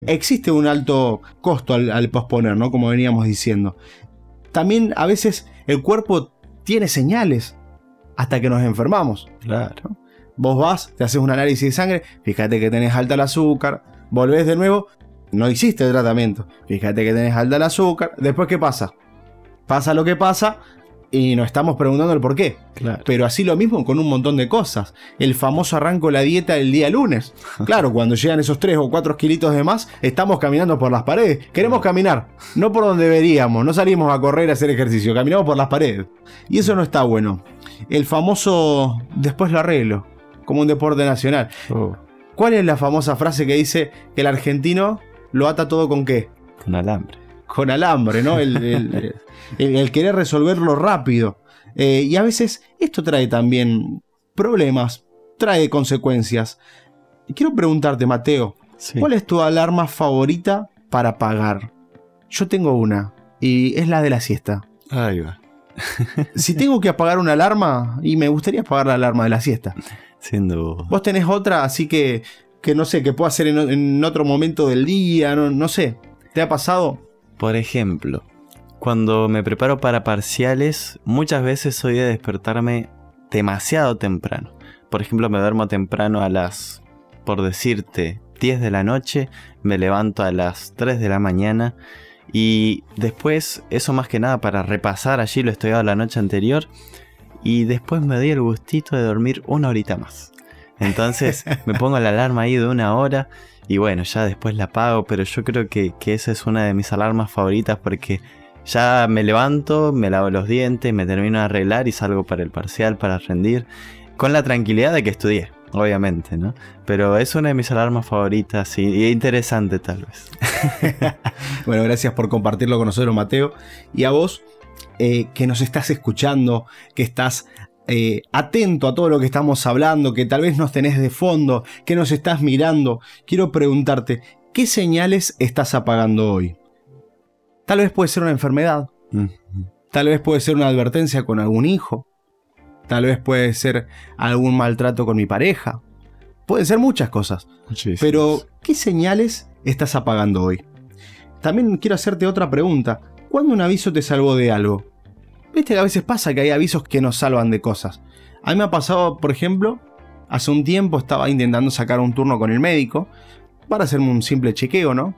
existe un alto costo al posponer, ¿no? Como veníamos diciendo. También a veces el cuerpo tiene señales hasta que nos enfermamos. Claro. Vos vas, te haces un análisis de sangre, fíjate que tenés alta el azúcar, volvés de nuevo, no hiciste el tratamiento, fíjate que tenés alta el azúcar, después ¿qué pasa? Pasa lo que pasa y nos estamos preguntando el por qué. Claro. Pero así lo mismo con un montón de cosas. El famoso arranco la dieta el día lunes. Claro, cuando llegan esos 3 o 4 kilitos de más, estamos caminando por las paredes. Queremos caminar, no por donde deberíamos, no salimos a correr a hacer ejercicio, caminamos por las paredes. Y eso no está bueno. El famoso después lo arreglo, como un deporte nacional. ¿Cuál es la famosa frase que dice que el argentino lo ata todo con qué? Con alambre. Con alambre, ¿no? El querer resolverlo rápido. Y a veces esto trae también problemas, trae consecuencias. Quiero preguntarte, Mateo, Sí. ¿cuál es tu alarma favorita para apagar? Yo tengo una, y es la de la siesta. Ahí va. Si tengo que apagar una alarma, y me gustaría apagar la alarma de la siesta. Sin duda. Vos tenés otra, así que no sé, que pueda hacer en otro momento del día, no sé. ¿Te ha pasado? Por ejemplo, cuando me preparo para parciales, muchas veces soy de despertarme demasiado temprano. Por ejemplo, me duermo temprano a las, por decirte, 10 de la noche, me levanto a las 3 de la mañana y después, eso más que nada para repasar allí lo estudiado la noche anterior y después me doy el gustito de dormir una horita más. Entonces me pongo la alarma ahí de 1 hora y bueno, ya después la apago, pero yo creo que esa es una de mis alarmas favoritas porque ya me levanto, me lavo los dientes, me termino de arreglar y salgo para el parcial, para rendir, con la tranquilidad de que estudié, obviamente, ¿no? Pero es una de mis alarmas favoritas y interesante tal vez. Bueno, gracias por compartirlo con nosotros, Mateo. Y a vos, que nos estás escuchando, que estás atento a todo lo que estamos hablando, que tal vez nos tenés de fondo, que nos estás mirando, quiero preguntarte, ¿qué señales estás apagando hoy? Tal vez puede ser una enfermedad, tal vez puede ser una advertencia con algún hijo, tal vez puede ser algún maltrato con mi pareja, pueden ser muchas cosas. Muchísimas. Pero, ¿qué señales estás apagando hoy? También quiero hacerte otra pregunta. ¿Cuándo un aviso te salvó de algo? Viste que a veces pasa que hay avisos que nos salvan de cosas. A mí me ha pasado, por ejemplo, hace un tiempo estaba intentando sacar un turno con el médico para hacerme un simple chequeo, ¿no?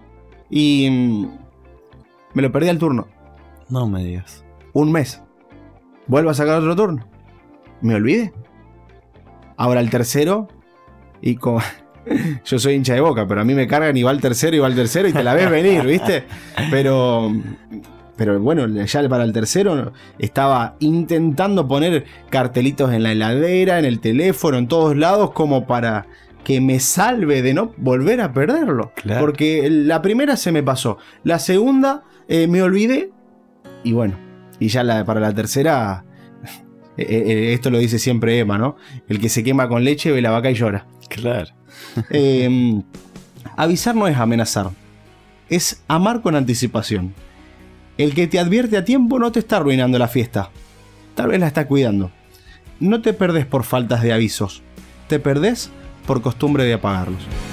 Y me lo perdí al turno. No me digas. Un mes. Vuelvo a sacar otro turno. Me olvidé. Ahora el tercero. Y como... Yo soy hincha de Boca, pero a mí me cargan y va el tercero y te la ves venir, ¿viste? Pero bueno, ya para el tercero estaba intentando poner cartelitos en la heladera, en el teléfono, en todos lados, como para que me salve de no volver a perderlo. Claro. Porque la primera se me pasó, la segunda me olvidé, y bueno, y ya para la tercera, esto lo dice siempre Emma, ¿no? El que se quema con leche ve la vaca y llora. Claro. Avisar no es amenazar, es amar con anticipación. El que te advierte a tiempo no te está arruinando la fiesta, tal vez la está cuidando. No te perdés por faltas de avisos, te perdés por costumbre de apagarlos.